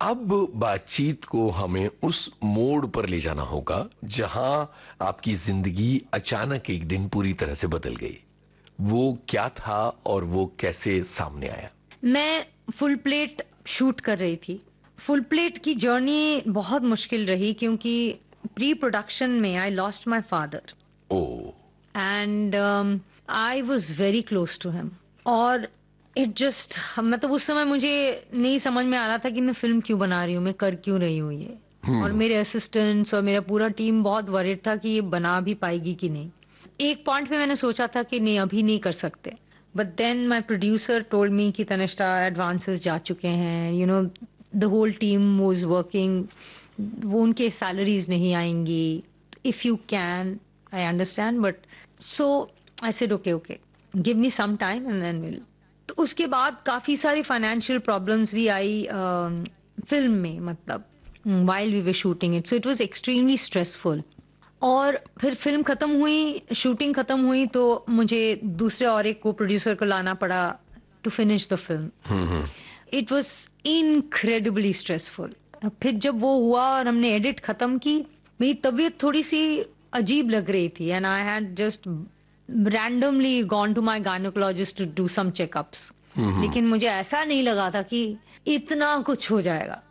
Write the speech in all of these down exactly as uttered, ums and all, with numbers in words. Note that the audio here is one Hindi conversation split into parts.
अब बातचीत को हमें उस मोड़ पर ले जाना होगा जहां आपकी जिंदगी अचानक एक दिन पूरी तरह से बदल गई। वो क्या था और वो कैसे सामने आया? मैं फुल प्लेट शूट कर रही थी। फुल प्लेट की जर्नी बहुत मुश्किल रही क्योंकि प्री प्रोडक्शन में I lost my father oh. And I was very close to him. और इट जस्ट मतलब उस समय मुझे नहीं समझ में आ रहा था कि मैं फिल्म क्यों बना रही हूँ, मैं कर क्यों रही हूँ ये। हम्म। और मेरे असिस्टेंट्स और मेरा पूरा टीम बहुत वरीड था कि ये बना भी पाएगी कि नहीं। एक पॉइंट पे मैंने सोचा था कि नहीं, अभी नहीं कर सकते। But then my producer told me कि तनिष्ठा एडवांसेस जा चुके हैं, you know the whole team was working, वो उनके सैलरीज नहीं आएंगी, if you can I understand but so I said okay okay give me some time and then will. तो उसके बाद काफी सारी फाइनेंशियल प्रॉब्लम्स भी आई फिल्म में, मतलब while we were shooting it, so it was extremely stressful. और फिर फिल्म खत्म हुई, शूटिंग खत्म हुई तो मुझे दूसरे और एक को प्रोड्यूसर को लाना पड़ा to finish the film. It was incredibly stressful. फिर जब वो हुआ और हमने एडिट खत्म की, मेरी तबीयत थोड़ी सी अजीब लग रही थी and I had just randomly gone to my gynaecologist to do some checkups. लेकिन मुझे ऐसा नहीं लगा था कि इतना कुछ हो जाएगा।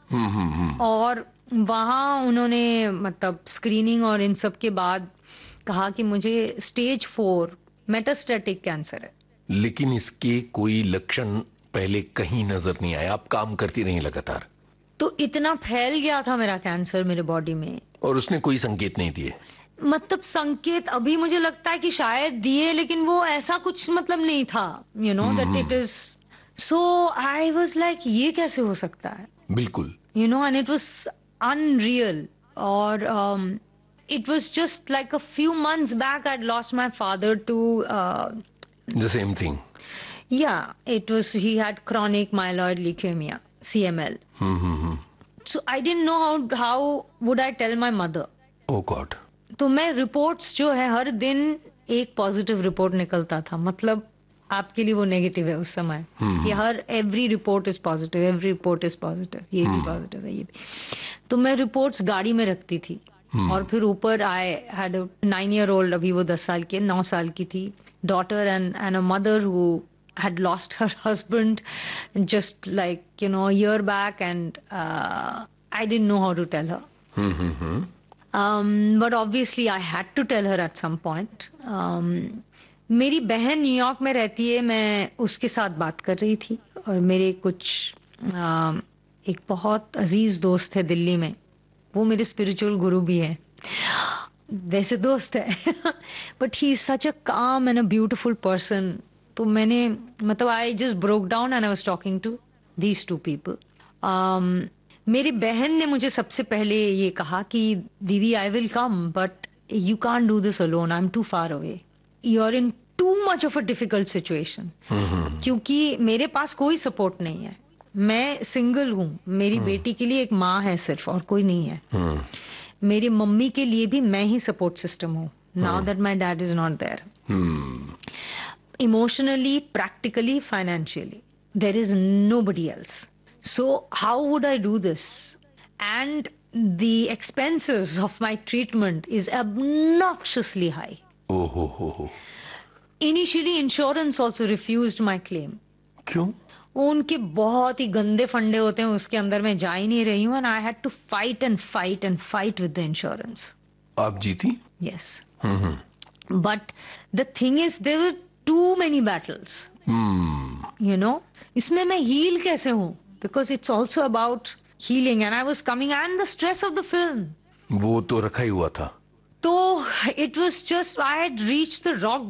और वहाँ उन्होंने मतलब स्क्रीनिंग और इन सब के बाद कहा कि मुझे स्टेज फोर मेटास्टेटिक कैंसर है। लेकिन इसके कोई लक्षण पहले कहीं नजर नहीं आया, आप काम करती रही लगातार? तो इतना फैल गया था मेरा कैंसर मेरे बॉडी में। और उसने कोई संकेत नहीं दिए? मतलब संकेत अभी मुझे लगता है कि शायद दिए, लेकिन वो ऐसा कुछ मतलब नहीं था, you know that it is. So I was like ये कैसे हो सकता है? बिल्कुल। You know and it was unreal. Or um, it was just like a few months back I'd lost my father to uh, the same thing. Yeah, it was, he had chronic myeloid leukemia, C M L. Mm-hmm. So I didn't know how how would I tell my mother. Oh God. तो मैं रिपोर्ट्स जो है हर दिन एक पॉजिटिव रिपोर्ट निकलता था, मतलब आपके लिए वो नेगेटिव है उस समय कि हर every report is positive, every report is positive, ये भी पॉजिटिव है, ये भी। तो मैं रिपोर्ट्स गाड़ी में रखती थी। और फिर ऊपर I had a nine year old, अभी वो दस साल की, नौ साल की थी, daughter and and a mother who had lost her husband just like you know a year back, and uh, I didn't know how to tell her. Mm-hmm. um, but obviously I had to tell her at some point. um, मेरी बहन न्यूयॉर्क में रहती है, मैं उसके साथ बात कर रही थी। और मेरे कुछ आ, एक बहुत अजीज दोस्त है दिल्ली में, वो मेरे स्पिरिचुअल गुरु भी है, वैसे दोस्त है बट ही इज सच अ काम एंड अ ब्यूटीफुल पर्सन। तो मैंने मतलब I just broke down and I was talking to these two people. मेरी बहन ने मुझे सबसे पहले ये कहा कि दीदी I will come but you can't do this alone, I am to far away, you are in too much of a difficult situation. क्योंकि मेरे पास कोई सपोर्ट नहीं है, मैं सिंगल हूँ, मेरी बेटी के लिए एक माँ है सिर्फ, और कोई नहीं है। मेरी मम्मी के लिए भी मैं ही सपोर्ट सिस्टम हूँ, now that my dad is not there. Emotionally, practically, financially there is nobody else. So how would I do this? And the expenses of my treatment is obnoxiously high. Oh, ho, ho, ho. Initially, insurance also refused my claim. क्यों? उनके बहुत ही गंदे फंडे होते हैं, उसके अंदर मैं जा ही नहीं रही हूँ, and I had to fight and fight and fight with the insurance. आप जीती? Yes. But the thing is, there were too many battles. Hmm. You know, इसमें मैं heal कैसे हूँ? Because it's also about healing, and I was coming and the stress of the film. वो तो रखा ही हुआ था। तो it was just I had reached the rock